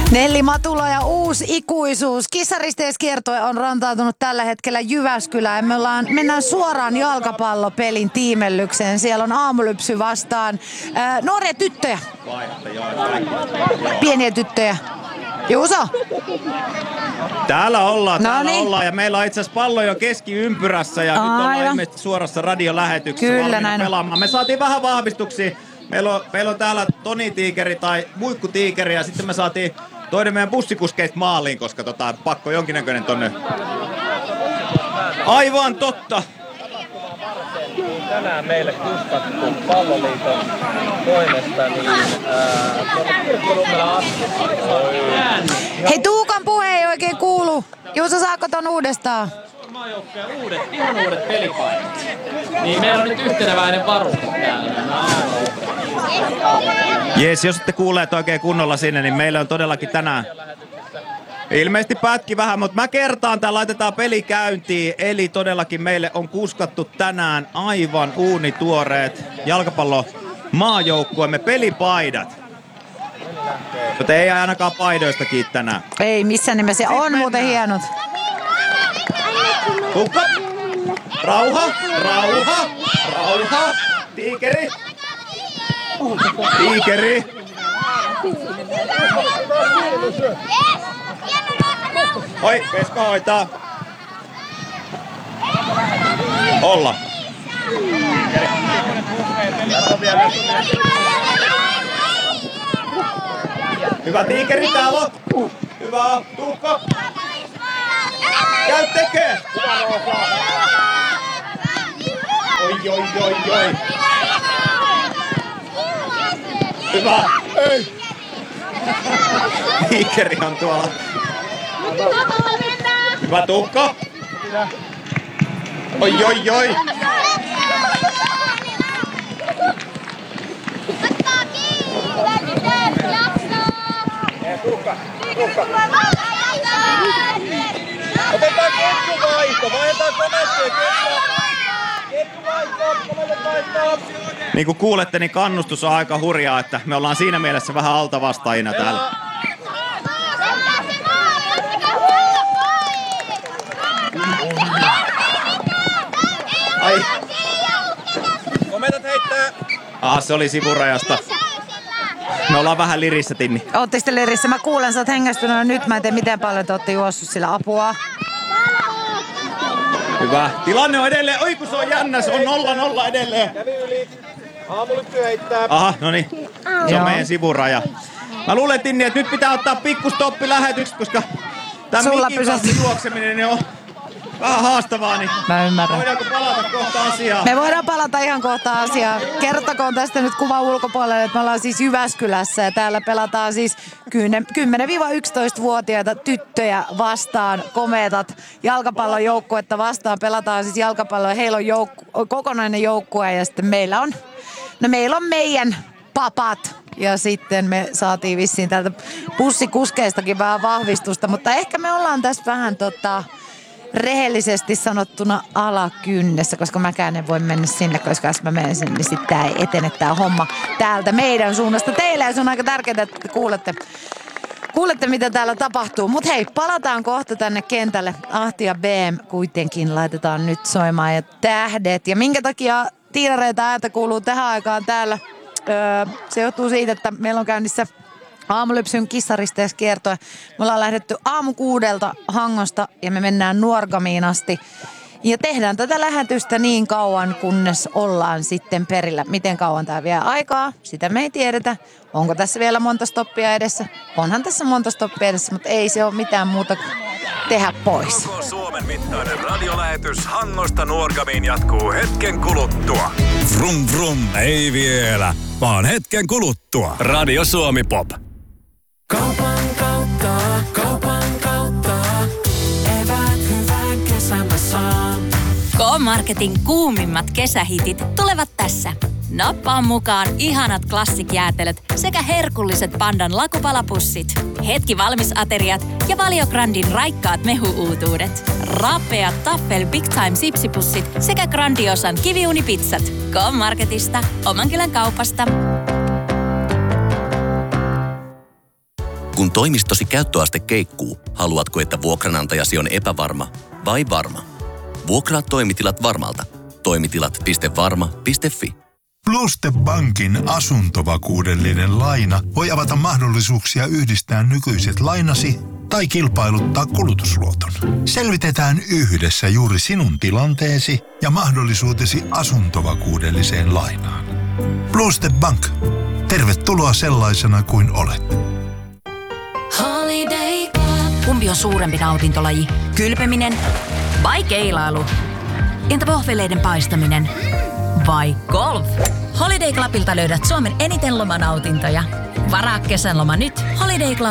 Nelli Matula ja uusi ikuisuus. Kissaristeiskiertue on rantautunut tällä hetkellä Jyväskylään. Mennään suoraan jalkapallopelin tiimellykseen. Siellä on Aamulypsy vastaan nuoria tyttöjä. Pieniä tyttöjä. Juuso. Täällä ollaan ja meillä on itse asiassa pallo jo keskiympyrässä ja nyt ollaan ilmeisesti suorassa radiolähetyksessä valmiina pelaamaan. Me saatiin vähän vahvistuksia. Meillä on täällä Toni Tiikeri tai Muikku Tiikeri ja sitten me saatiin toinen meidän bussikuskeista maaliin, koska pakko jonkinnäköinen tonne. Aivan totta. Tänään meille kuskattu Palloliiton toimesta, niin Kirkkonummela asti. Hei, Tuukan puhe ei oikein kuulu. Juuso, saako ton uudestaan? Maajoukkojen ihan uudet pelipaikat. Niin meillä on nyt yhteneväinen varuste täällä. Jees, jos ette kuulleet oikein kunnolla sinne, niin meillä on todellakin tänään ilmeisesti pätki vähän, mutta mä kertaan, tää laitetaan peli käyntiin. Eli todellakin meille on kuskattu tänään aivan uunituoreet jalkapallomaajoukkueemme pelipaidat. Mutta ei ainakaan paidoista kiinni tänään. Ei missään nimessä, on muuten hienot. Tukka! Rauha! Tiikeri! Oi, Veska hoitaa. Olla. Hyvä Tiikeri täällä on. Hyvä Tukka. Käy tekee. Oi. Hyvä. Ei. Tiikeri on tuolla. Hyvä Tukka. Oi. Tukka. Otetaan ketjuvaihto, vaihdetaan ketjuvaihto. Niin kuin kuulette, niin kannustus on aika hurjaa, että me ollaan siinä mielessä vähän altavastaajina täällä. Ai. Komentat heittää. Se oli sivurajasta. Me ollaan vähän lirissä, Tinni. Ootteko te lirissä? Mä kuulen, sä oot hengästynyt nyt. Mä en tiedä, miten paljon te ootte juossut sillä apua. Hyvä. Tilanne on edelleen. Oi, kun se on jännä. Se on 0-0 edelleen. Kävi yli. Aamulypsy heittää. Aha, no niin. Se on meidän sivuraja. Mä luulen, Tinni, että nyt pitää ottaa pikkustoppi lähetyksestä, koska tämä mikin kanssa juokseminen on vähän haastavaa, niin mä ymmärrän. Voidaanko palata kohta asiaan? Me voidaan palata ihan kohta asiaan. Kertokoon tästä nyt kuvan ulkopuolelle, että me ollaan siis Jyväskylässä ja täällä pelataan siis 10-11-vuotiaita tyttöjä vastaan, komeetat jalkapallojoukkuetta vastaan. Pelataan siis jalkapalloa, heillä on kokonainen joukkue ja sitten meillä on meidän papat. Ja sitten me saatiin vissiin täältä bussikuskeistakin vähän vahvistusta, mutta ehkä me ollaan tässä vähän rehellisesti sanottuna alakynnessä, koska mäkään en voi mennä sinne, koska jos mä menen sinne, niin sitten tää ei etene tää homma täältä meidän suunnasta teille. Ja se on aika tärkeää, että kuulette mitä täällä tapahtuu. Mut hei, palataan kohta tänne kentälle. Ahti ja BM kuitenkin laitetaan nyt soimaan ja tähdet. Ja minkä takia tiirareita ääntä kuuluu tähän aikaan täällä? Se johtuu siitä, että meillä on käynnissä Aamulypsyn kissaristeiskiertoa. Me ollaan lähdetty 6:00 Hangosta ja me mennään Nuorgamiin asti. Ja tehdään tätä lähetystä niin kauan, kunnes ollaan sitten perillä. Miten kauan tämä vie aikaa? Sitä me ei tiedetä. Onko tässä vielä monta stoppia edessä? Onhan tässä monta stoppia edessä, mutta ei se ole mitään muuta kuin tehdä pois. Koko Suomen mittainen radiolähetys Hangosta Nuorgamiin jatkuu hetken kuluttua. Vrum vrum, ei vielä, vaan hetken kuluttua. Radio Suomi Pop. Kaupan kautta, eväät hyvän kesän mä saan. K-Marketin kuumimmat kesähitit tulevat tässä. Nappaa mukaan ihanat klassikjäätelöt sekä herkulliset Pandan lakupalapussit. Hetki valmisateriat ja Valiograndin raikkaat mehuuutuudet. Rapeat Taffel Big Time sipsipussit sekä Grandiosan kiviunipizzat. K-Marketista, oman kylän kaupasta. Kun toimistosi käyttöaste keikkuu, haluatko, että vuokranantajasi on epävarma vai varma? Vuokraa toimitilat Varmalta. Toimitilat.varma.fi. Bluestep Bankin asuntovakuudellinen laina voi avata mahdollisuuksia yhdistää nykyiset lainasi tai kilpailuttaa kulutusluoton. Selvitetään yhdessä juuri sinun tilanteesi ja mahdollisuutesi asuntovakuudelliseen lainaan. Bluestep Bank. Tervetuloa sellaisena kuin olet. Holiday Club. Kumpi on suurempi nautintolaji? Kylpeminen vai keilailu? Entä vohveleiden paistaminen? Vai golf? Holiday Clubilta löydät Suomen eniten lomanautintoja. Varaa kesän loma nyt. Holiday Club.